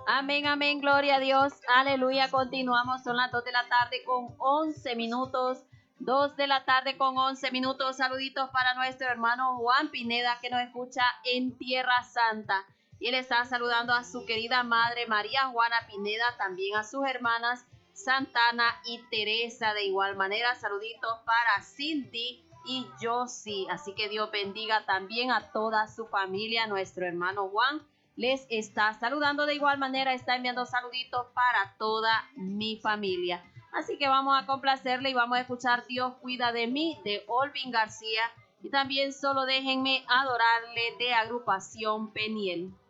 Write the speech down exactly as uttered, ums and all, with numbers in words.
Amén, amén, gloria a Dios, aleluya. Continuamos, son las dos de la tarde con once minutos. dos de la tarde con once minutos. Saluditos para nuestro hermano Juan Pineda que nos escucha en Tierra Santa. Y él está saludando a su querida madre María Juana Pineda, también a sus hermanas Santana y Teresa. De igual manera, saluditos para Cindy y Josie. Así que Dios bendiga también a toda su familia. Nuestro hermano Juan les está saludando de igual manera, está enviando saluditos para toda mi familia. Así que vamos a complacerle y vamos a escuchar Dios cuida de mí, de Olvin García, y también Solo déjenme adorarle, de Agrupación Peniel.